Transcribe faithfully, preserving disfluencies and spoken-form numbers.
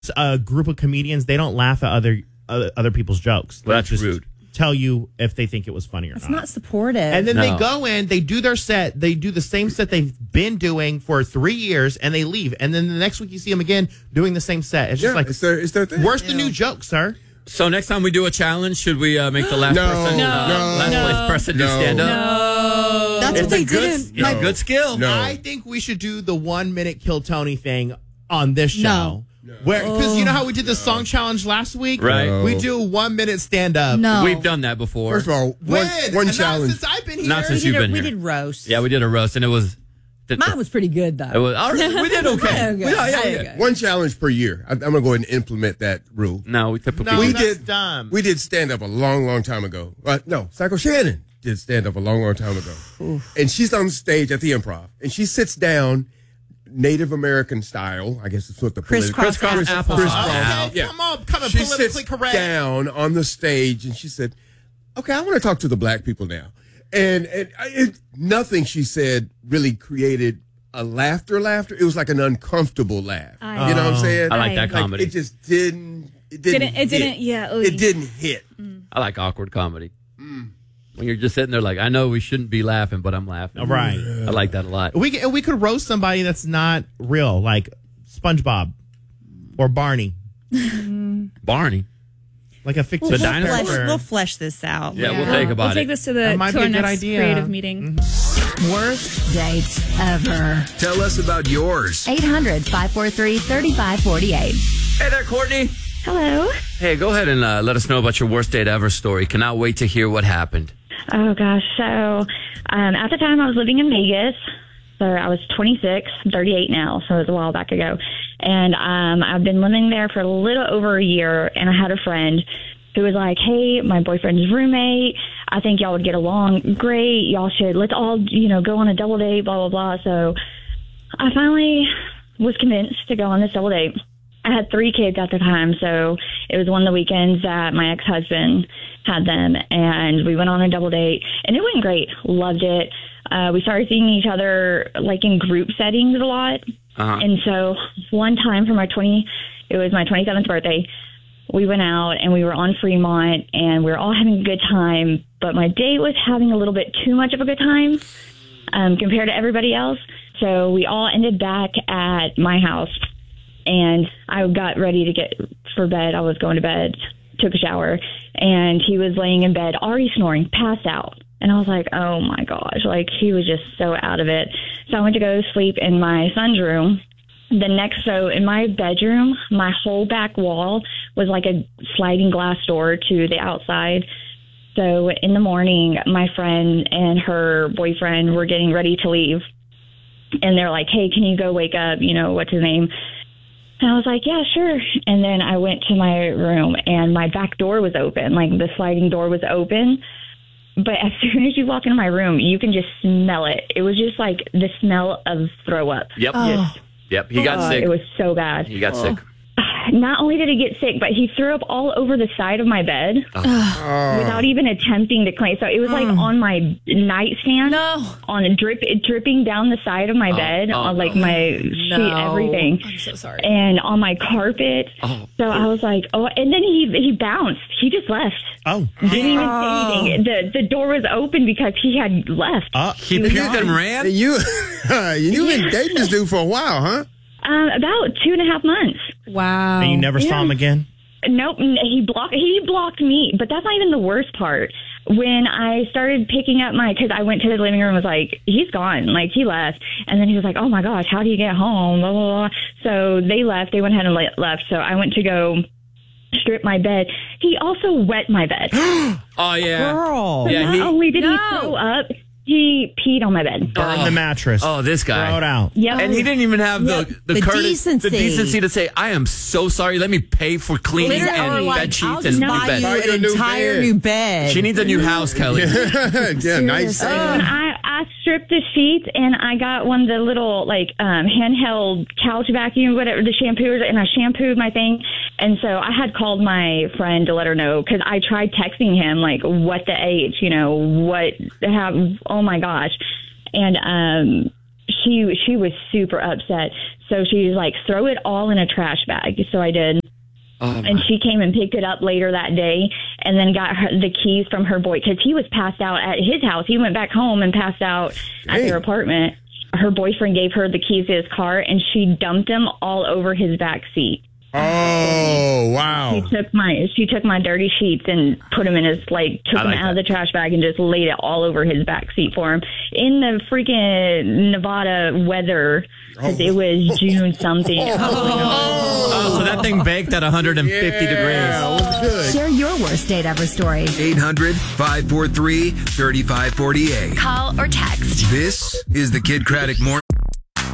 a group of comedians, they don't laugh at other other, other people's jokes. Well, that's just rude. Tell you if they think it was funny or It's not. not supportive. And then No. they go in, they do their set, they do the same set they've been doing for three years, and they leave. And then the next week you see them again doing the same set. It's just Yeah, like, it's their, it's their thing. where's the new joke, sir? So next time we do a challenge, should we uh, make the last No, person, no, uh, last no, place person do no. stand up? no. That's It's what they a good, did. it's in- a good skill. No. I think we should do the one minute Kill Tony thing on this show. No. Where, because you know how we did the song challenge last week? Right. No. We do one minute stand up. No. We've done that before. First of all, When? one, one And challenge. Not since I've been here. Not since we you've did, a- been we here. did roast. Yeah, we did a roast, and it was... Mine was pretty good, though. It was all right, we did okay. Okay. We- yeah, yeah, Okay. yeah. One challenge per year. I, I'm going to go ahead and implement that rule. No, we typically... No, we that's did dumb. We did stand up a long, long time ago. Uh, no, Psycho Shannon did stand up a long, long time ago. And she's on stage at the Improv, and she sits down Native American style. I guess it's what the Crisscross political- applesauce. crisscross. Okay, Yeah. come on, come on, She politically sits correct. down on the stage, and she said, "Okay, I want to talk to the black people now." And and it, nothing she said really created a laughter. Laughter. It was like an uncomfortable laugh. I- you know what I'm saying? I like that Like, comedy. It just didn't. It didn't. Didn't- it hit. didn't- yeah, oh, It yeah. didn't hit. I like awkward comedy. When you're just sitting there like, I know we shouldn't be laughing, but I'm laughing. Right. I like that a lot. We can, we could roast somebody that's not real, like SpongeBob or Barney, Barney. like a We'll, fictitious The we'll, dinosaur? flesh, we'll flesh this out. Yeah, we'll Yeah. think about We'll it. take this to the That might to be our a good next idea. creative meeting. Worst dates ever. Tell us about yours. eight hundred, five four three, three five four eight. Hey there, Courtney. Hello. Hey, go ahead and uh, let us know about your worst date ever story. Cannot wait to hear what happened. Oh gosh. So, um, at the time I was living in Vegas. So I was twenty-six, I'm thirty-eight now. So it was a while back ago. And, um, I've been living there for a little over a year, and I had a friend who was like, "Hey, my boyfriend's roommate, I think y'all would get along great. Y'all should, let's all, you know, go on a double date, blah, blah, blah." So I finally was convinced to go on this double date. I had three kids at the time, so it was one of the weekends that my ex-husband had them, and we went on a double date, and it went great. Loved it. Uh, we started seeing each other like in group settings a lot. Uh-huh. And so one time for my twenty, it was my twenty-seventh birthday, we went out and we were on Fremont, and we were all having a good time, but my date was having a little bit too much of a good time um, compared to everybody else. So we all ended back at my house, and I got ready to get for bed. I was going to bed, took a shower, and he was laying in bed, already snoring, passed out. And I was like, oh my gosh, like he was just so out of it. So I went to go sleep in my son's room. The next, so in my bedroom, my whole back wall was like a sliding glass door to the outside. So in the morning, my friend and her boyfriend were getting ready to leave. And they're like, "Hey, can you go wake up? You know, what's his name?" And I was like, "Yeah, sure." And then I went to my room, and my back door was open. Like the sliding door was open. But as soon as you walk into my room, you can just smell it. It was just like the smell of throw up. Yep. Just, Yep. He got uh, sick. It was so bad. He got sick. Not only did he get sick, but he threw up all over the side of my bed without even attempting to clean. So it was like on my nightstand, No. on drip, dripping down the side of my bed, oh, on like my sheet, No. everything, I'm so sorry. and on my carpet. Oh, so I was like, oh, and then he he bounced. He just left. Oh, Didn't even say anything. The the door was open because he had left. uh, He puked and ran? And you, you been dating this dude for a while, huh? Um, about two and a half months. Wow. and you never saw Yeah. him again? Nope, n- he blocked. He blocked me, but that's not even the worst part. When I started picking up my, because I went to the living room, and was like, he's gone, like he left, and then he was like, oh my gosh, how do you get home? Blah blah blah. So they left. They went ahead and le- left. So I went to go strip my bed. He also wet my bed. Oh, yeah. Girl. Yeah, Not he- only did No. he throw up, he peed on my bed. Burn Oh. the mattress. Oh, this guy. Throw it out. Yeah, And he didn't even have the the, The courage, decency. the decency to say, "I am so sorry. Let me pay for cleaning Literally, and like, bed I'll sheets just and buy bed." you Buy you a an new entire bed. new bed. She needs a new house, Kelly. yeah, nice. So when I, I stripped the sheets, and I got one of the little like um, handheld couch vacuum, whatever, the shampoos, and I shampooed my thing. And so I had called my friend to let her know, because I tried texting him like, what the H, you know, what have, oh my gosh. And um, she she was super upset. So she was like, throw it all in a trash bag. So I did. Oh, and she came and picked it up later that day and then got her, the keys from her boy because he was passed out at his house. He went back home and passed out at Dang. their apartment. Her boyfriend gave her the keys to his car and she dumped them all over his back seat. Oh, wow. She took my she took my dirty sheets and put them in his like took I them like out that. of the trash bag and just laid it all over his back seat for him in the freaking Nevada weather because it was June something. Oh, so that thing baked at one hundred fifty Yeah, degrees. was good. Share your worst date ever story. eight hundred, five four three, three five four eight. Call or text. This is the Kid Craddock Morning